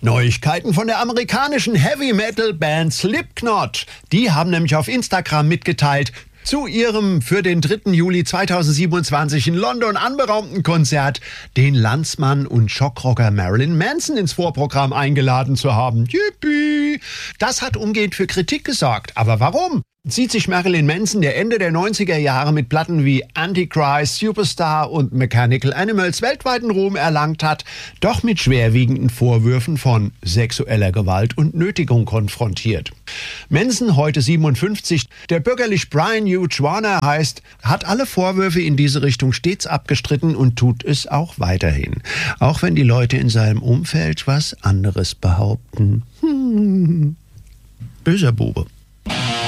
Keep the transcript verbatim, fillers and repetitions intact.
Neuigkeiten von der amerikanischen Heavy-Metal-Band Slipknot. Die haben nämlich auf Instagram mitgeteilt, zu ihrem für den dritten Juli zweitausendsiebenundzwanzig in London anberaumten Konzert den Landsmann und Schockrocker Marilyn Manson ins Vorprogramm eingeladen zu haben. Yippie! Das hat umgehend für Kritik gesorgt. Aber warum? Sieht sich Marilyn Manson, der Ende der neunziger Jahre mit Platten wie Antichrist, Superstar und Mechanical Animals weltweiten Ruhm erlangt hat, doch mit schwerwiegenden Vorwürfen von sexueller Gewalt und Nötigung konfrontiert. Manson, heute siebenundfünfzig, der bürgerlich Brian Hugh Warner heißt, hat alle Vorwürfe in diese Richtung stets abgestritten und tut es auch weiterhin. Auch wenn die Leute in seinem Umfeld was anderes behaupten. Hm. Böser Bube.